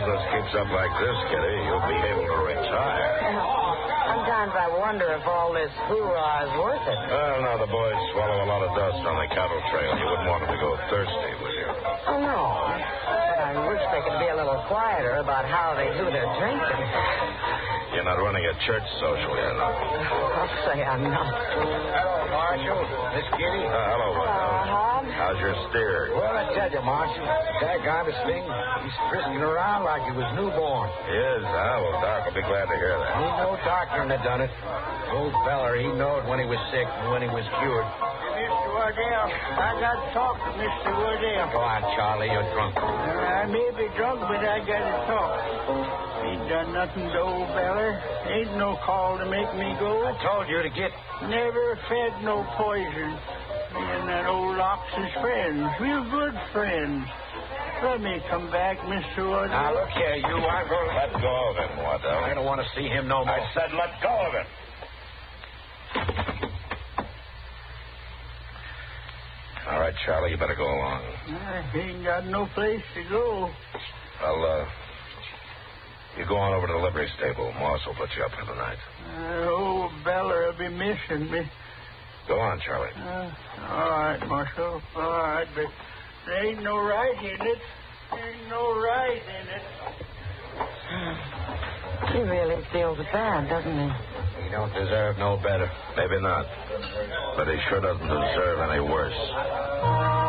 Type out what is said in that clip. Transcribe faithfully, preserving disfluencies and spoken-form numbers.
business keeps up like this, Kitty, you'll be able to retire. Sometimes I wonder if all this hoorah is worth it. Well, no, the boys swallow a lot of dust on the cattle trail. You wouldn't want them to go thirsty, would you? Oh, no. But I wish they could be a little quieter about how they do their drinking. You're not running a church social, you know. I'll say I'm not. Hello, Marshal. Miss Kitty. Uh, hello, Hello, Wendell. Hub. How's your steer? Well, I tell you, Marshal, that honest thing, he's frisking around like he was newborn. He is, huh? Well, Doc will be glad to hear that. Ain't no doctor that done it. Old feller, he knowed when he was sick and when he was cured. Mister Wardell, I got to talk to Mister Wardell. Go on, Charlie, you're drunk. Uh, I may be drunk, but I got to talk. Ain't done nothing to old feller. Ain't no call to make me go. I told you to get... Never fed no poison. Me and that old ox is friends. Real good friends. Let me come back, Mister Wardell. Now, look here, you. I'm going to... Let go of him, Waddell. I don't want to see him no more. I said let go of him. All right, Charlie, you better go along. I ain't got no place to go. Well, uh, you go on over to the livery stable. Moss will put you up for the night. Uh, old Beller will be missing me. Go on, Charlie. Uh, all right, Marshal. All right, but there ain't no right in it. Ain't no right in it. He really feels bad, doesn't he? He don't deserve no better. Maybe not. But he sure doesn't deserve any worse.